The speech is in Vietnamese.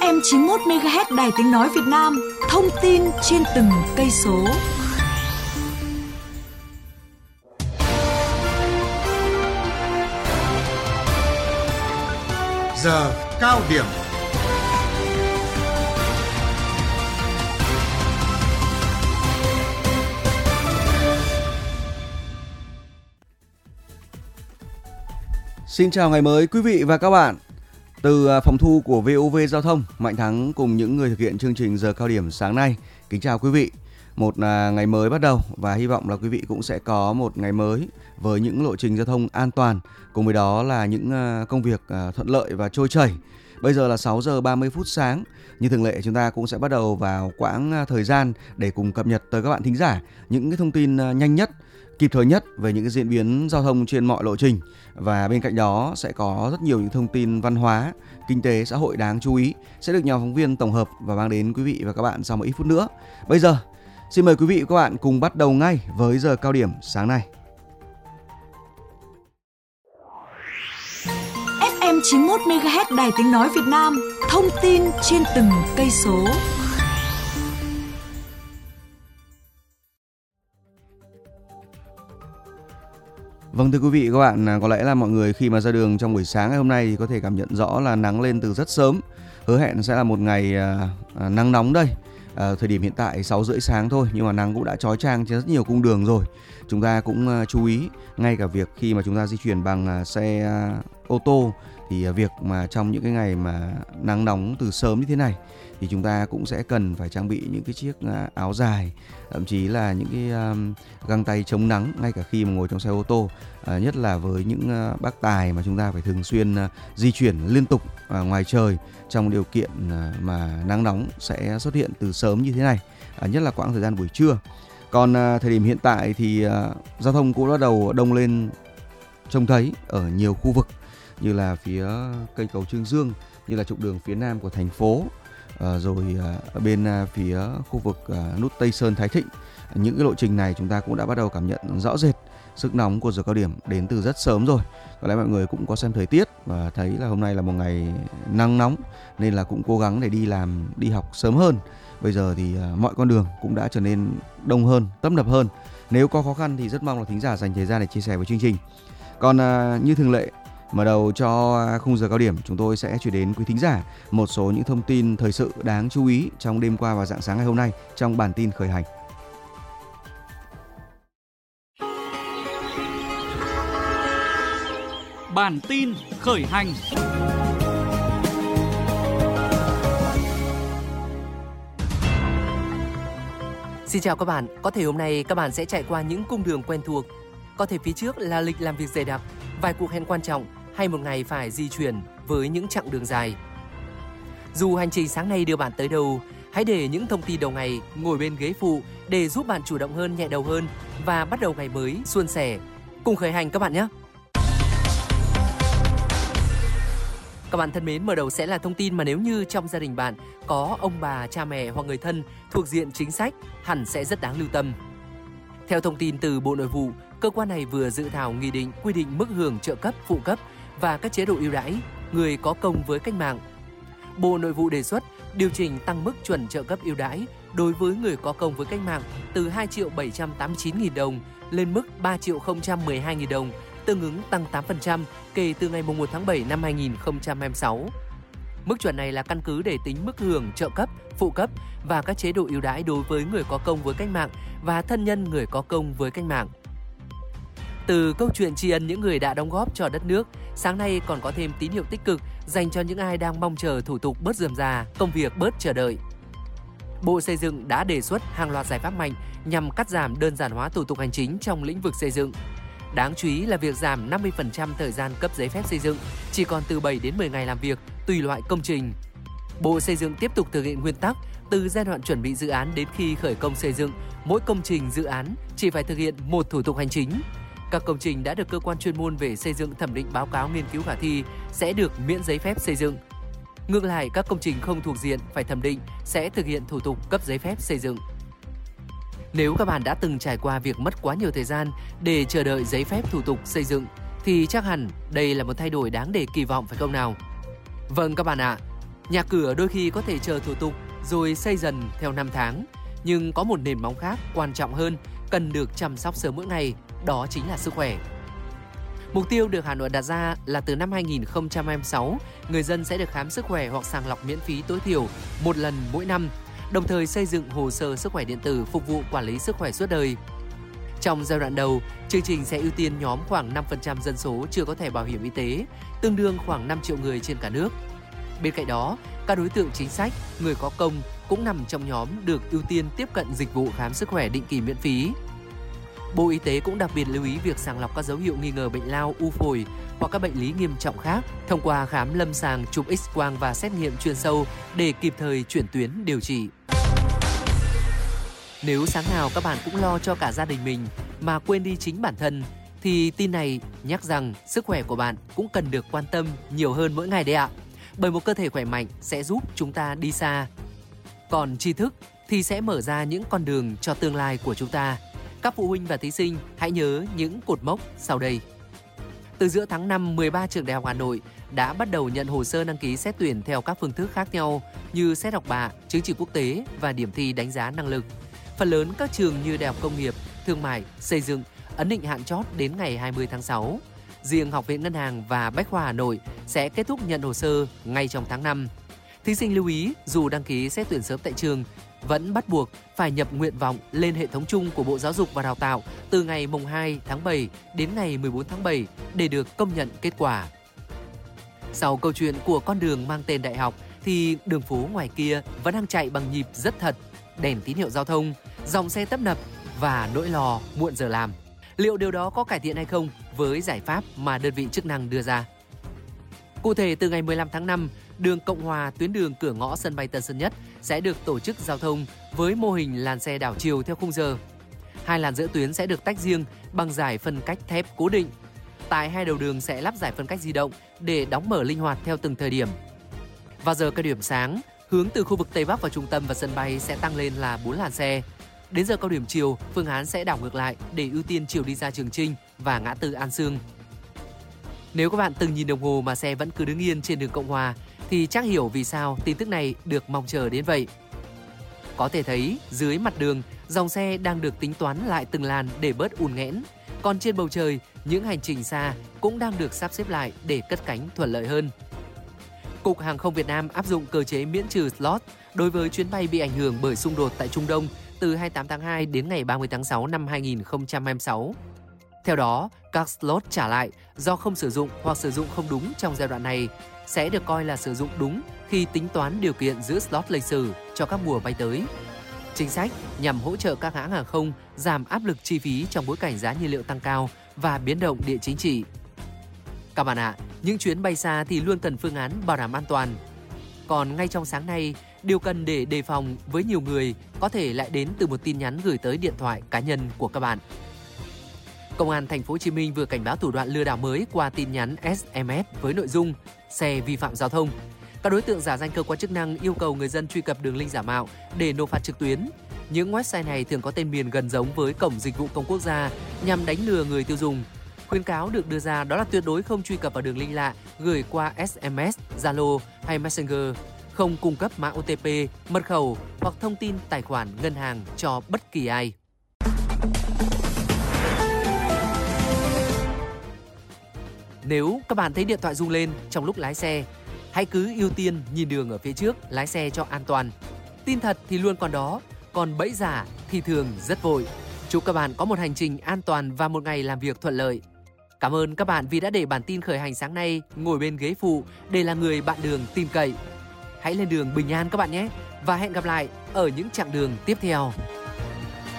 FM 91 MHz Đài Tiếng nói Việt Nam, thông tin trên từng cây số. Giờ cao điểm. Xin chào ngày mới quý vị và các bạn. Từ phòng thu của VOV Giao thông, Mạnh Thắng cùng những người thực hiện chương trình Giờ cao điểm sáng nay kính chào quý vị. Một ngày mới bắt đầu và hy vọng là quý vị cũng sẽ có một ngày mới với những lộ trình giao thông an toàn, cùng với đó là những công việc thuận lợi và trôi chảy. Bây giờ là 6 giờ 30 phút sáng. Như thường lệ, chúng ta cũng sẽ bắt đầu vào quãng thời gian để cùng cập nhật tới các bạn thính giả những cái thông tin nhanh nhất, kịp thời nhất về những cái diễn biến giao thông trên mọi lộ trình. Và bên cạnh đó sẽ có rất nhiều những thông tin văn hóa, kinh tế, xã hội đáng chú ý sẽ được nhóm phóng viên tổng hợp và mang đến quý vị và các bạn sau một ít phút nữa. Bây giờ, xin mời quý vị và các bạn cùng bắt đầu ngay với giờ cao điểm sáng nay. FM 91 MHz Đài Tiếng nói Việt Nam, thông tin trên từng cây số. Vâng, thưa quý vị và các bạn, có lẽ là mọi người khi mà ra đường trong buổi sáng ngày hôm nay thì có thể cảm nhận rõ là nắng lên từ rất sớm. Hứa hẹn sẽ là một ngày nắng nóng đây. Thời điểm hiện tại 6:30 sáng thôi nhưng mà nắng cũng đã chói chang trên rất nhiều cung đường rồi. Chúng ta cũng chú ý ngay cả việc khi mà chúng ta di chuyển bằng xe ô tô thì việc mà trong những cái ngày mà nắng nóng từ sớm như thế này thì chúng ta cũng sẽ cần phải trang bị những cái chiếc áo dài, thậm chí là những cái găng tay chống nắng ngay cả khi mà ngồi trong xe ô tô, nhất là với những bác tài mà chúng ta phải thường xuyên di chuyển liên tục ngoài trời trong điều kiện mà nắng nóng sẽ xuất hiện từ sớm như thế này, nhất là quãng thời gian buổi trưa. Còn thời điểm hiện tại thì giao thông cũng bắt đầu đông lên trông thấy ở nhiều khu vực như là phía cây cầu Trương Dương, như là trục đường phía nam của thành phố, rồi ở bên phía khu vực nút Tây Sơn Thái Thịnh. Những cái lộ trình này chúng ta cũng đã bắt đầu cảm nhận rõ rệt sức nóng của giờ cao điểm đến từ rất sớm rồi. Có lẽ mọi người cũng có xem thời tiết và thấy là hôm nay là một ngày nắng nóng nên là cũng cố gắng để đi làm, đi học sớm hơn. Bây giờ thì mọi con đường cũng đã trở nên đông hơn, tấp nập hơn. Nếu có khó khăn thì rất mong là thính giả dành thời gian để chia sẻ với chương trình. Còn như thường lệ, mở đầu cho khung giờ cao điểm, chúng tôi sẽ chuyển đến quý thính giả một số những thông tin thời sự đáng chú ý trong đêm qua và rạng sáng ngày hôm nay trong bản tin khởi hành. Bản tin khởi hành. Xin chào các bạn, có thể hôm nay các bạn sẽ chạy qua những cung đường quen thuộc. Có thể phía trước là lịch làm việc dày đặc, vài cuộc hẹn quan trọng hay một ngày phải di chuyển với những chặng đường dài. Dù hành trình sáng nay đưa bạn tới đâu, hãy để những thông tin đầu ngày ngồi bên ghế phụ để giúp bạn chủ động hơn, nhẹ đầu hơn và bắt đầu ngày mới suôn sẻ. Cùng khởi hành các bạn nhé! Các bạn thân mến, mở đầu sẽ là thông tin mà nếu như trong gia đình bạn có ông bà, cha mẹ hoặc người thân thuộc diện chính sách, hẳn sẽ rất đáng lưu tâm. Theo thông tin từ Bộ Nội vụ, cơ quan này vừa dự thảo nghị định quy định mức hưởng trợ cấp, phụ cấp và các chế độ ưu đãi người có công với cách mạng. Bộ Nội vụ đề xuất điều chỉnh tăng mức chuẩn trợ cấp ưu đãi đối với người có công với cách mạng từ 2.789.000 đồng lên mức 3.012.000 đồng, tương ứng tăng 8% kể từ ngày 1 tháng 7 năm 2026. Mức chuẩn này là căn cứ để tính mức hưởng trợ cấp, phụ cấp và các chế độ ưu đãi đối với người có công với cách mạng và thân nhân người có công với cách mạng. Từ câu chuyện tri ân những người đã đóng góp cho đất nước, sáng nay còn có thêm tín hiệu tích cực dành cho những ai đang mong chờ thủ tục bớt rườm rà, công việc bớt chờ đợi. Bộ Xây dựng đã đề xuất hàng loạt giải pháp mạnh nhằm cắt giảm đơn giản hóa thủ tục hành chính trong lĩnh vực xây dựng. Đáng chú ý là việc giảm 50% thời gian cấp giấy phép xây dựng, chỉ còn từ 7 đến 10 ngày làm việc tùy loại công trình. Bộ Xây dựng tiếp tục thực hiện nguyên tắc từ giai đoạn chuẩn bị dự án đến khi khởi công xây dựng, mỗi công trình dự án chỉ phải thực hiện một thủ tục hành chính. Các công trình đã được cơ quan chuyên môn về xây dựng thẩm định báo cáo nghiên cứu khả thi sẽ được miễn giấy phép xây dựng. Ngược lại, các công trình không thuộc diện phải thẩm định sẽ thực hiện thủ tục cấp giấy phép xây dựng. Nếu các bạn đã từng trải qua việc mất quá nhiều thời gian để chờ đợi giấy phép thủ tục xây dựng, thì chắc hẳn đây là một thay đổi đáng để kỳ vọng phải không nào? Vâng các bạn ạ, Nhà cửa đôi khi có thể chờ thủ tục rồi xây dần theo năm tháng, nhưng có một nền móng khác quan trọng hơn cần được chăm sóc sớm mỗi ngày, đó chính là sức khỏe. Mục tiêu được Hà Nội đặt ra là từ năm 2026, người dân sẽ được khám sức khỏe hoặc sàng lọc miễn phí tối thiểu một lần mỗi năm, đồng thời xây dựng hồ sơ sức khỏe điện tử phục vụ quản lý sức khỏe suốt đời. Trong giai đoạn đầu, chương trình sẽ ưu tiên nhóm khoảng 5% dân số chưa có thẻ bảo hiểm y tế, tương đương khoảng 5 triệu người trên cả nước. Bên cạnh đó, các đối tượng chính sách, người có công cũng nằm trong nhóm được ưu tiên tiếp cận dịch vụ khám sức khỏe định kỳ miễn phí. Bộ Y tế cũng đặc biệt lưu ý việc sàng lọc các dấu hiệu nghi ngờ bệnh lao, u phổi hoặc các bệnh lý nghiêm trọng khác thông qua khám lâm sàng, chụp X-quang và xét nghiệm chuyên sâu để kịp thời chuyển tuyến điều trị. Nếu sáng nào các bạn cũng lo cho cả gia đình mình mà quên đi chính bản thân, thì tin này nhắc rằng sức khỏe của bạn cũng cần được quan tâm nhiều hơn mỗi ngày đấy ạ. Bởi một cơ thể khỏe mạnh sẽ giúp chúng ta đi xa. Còn tri thức thì sẽ mở ra những con đường cho tương lai của chúng ta. Các phụ huynh và thí sinh hãy nhớ những cột mốc sau đây. Từ giữa tháng 5, 13 trường đại học Hà Nội đã bắt đầu nhận hồ sơ đăng ký xét tuyển theo các phương thức khác nhau như xét học bạ, chứng chỉ quốc tế và điểm thi đánh giá năng lực. Phần lớn các trường như Đại học Công nghiệp, Thương mại, Xây dựng ấn định hạn chót đến ngày 20 tháng 6. Riêng Học viện Ngân hàng và Bách khoa Hà Nội sẽ kết thúc nhận hồ sơ ngay trong tháng 5. Thí sinh lưu ý, dù đăng ký xét tuyển sớm tại trường, vẫn bắt buộc phải nhập nguyện vọng lên hệ thống chung của Bộ Giáo dục và Đào tạo từ ngày mùng 2 tháng 7 đến ngày 14 tháng 7 để được công nhận kết quả. Sau câu chuyện của con đường mang tên đại học thì đường phố ngoài kia vẫn đang chạy bằng nhịp rất thật, đèn tín hiệu giao thông, dòng xe tấp nập và nỗi lo muộn giờ làm. Liệu điều đó có cải thiện hay không với giải pháp mà đơn vị chức năng đưa ra? Cụ thể, từ ngày 15 tháng 5, đường Cộng Hòa, tuyến đường cửa ngõ sân bay Tân Sơn Nhất sẽ được tổ chức giao thông với mô hình làn xe đảo chiều theo khung giờ. 2 làn giữa tuyến sẽ được tách riêng bằng dải phân cách thép cố định. Tại 2 đầu đường sẽ lắp dải phân cách di động để đóng mở linh hoạt theo từng thời điểm. Vào giờ cao điểm sáng, hướng từ khu vực Tây Bắc vào trung tâm và sân bay sẽ tăng lên là 4 làn xe. Đến giờ cao điểm chiều, phương án sẽ đảo ngược lại để ưu tiên chiều đi ra Trường Chinh và ngã tư An Sương. Nếu các bạn từng nhìn đồng hồ mà xe vẫn cứ đứng yên trên đường Cộng Hòa thì chắc hiểu vì sao tin tức này được mong chờ đến vậy. Có thể thấy dưới mặt đường, dòng xe đang được tính toán lại từng làn để bớt ùn nghẽn. Còn trên bầu trời, những hành trình xa cũng đang được sắp xếp lại để cất cánh thuận lợi hơn. Cục Hàng không Việt Nam áp dụng cơ chế miễn trừ slot đối với chuyến bay bị ảnh hưởng bởi xung đột tại Trung Đông từ 28 tháng 2 đến ngày 30 tháng 6 năm 2026. Theo đó, các slot trả lại do không sử dụng hoặc sử dụng không đúng trong giai đoạn này sẽ được coi là sử dụng đúng khi tính toán điều kiện giữ slot lịch sử cho các mùa bay tới. Chính sách nhằm hỗ trợ các hãng hàng không giảm áp lực chi phí trong bối cảnh giá nhiên liệu tăng cao và biến động địa chính trị. Các bạn ạ, những chuyến bay xa thì luôn cần phương án bảo đảm an toàn. Còn ngay trong sáng nay, điều cần để đề phòng với nhiều người có thể lại đến từ một tin nhắn gửi tới điện thoại cá nhân của các bạn. Công an Thành phố Hồ Chí Minh vừa cảnh báo thủ đoạn lừa đảo mới qua tin nhắn SMS với nội dung xe vi phạm giao thông. Các đối tượng giả danh cơ quan chức năng yêu cầu người dân truy cập đường link giả mạo để nộp phạt trực tuyến. Những website này thường có tên miền gần giống với Cổng Dịch vụ Công Quốc gia nhằm đánh lừa người tiêu dùng. Khuyến cáo được đưa ra đó là tuyệt đối không truy cập vào đường link lạ gửi qua SMS, Zalo hay Messenger, không cung cấp mã OTP, mật khẩu hoặc thông tin tài khoản ngân hàng cho bất kỳ ai. Nếu các bạn thấy điện thoại rung lên trong lúc lái xe, hãy cứ ưu tiên nhìn đường ở phía trước, lái xe cho an toàn. Tin thật thì luôn còn đó, còn bẫy giả thì thường rất vội. Chúc các bạn có một hành trình an toàn và một ngày làm việc thuận lợi. Cảm ơn các bạn vì đã để bản tin khởi hành sáng nay ngồi bên ghế phụ để là người bạn đường tin cậy. Hãy lên đường bình an các bạn nhé, và hẹn gặp lại ở những chặng đường tiếp theo.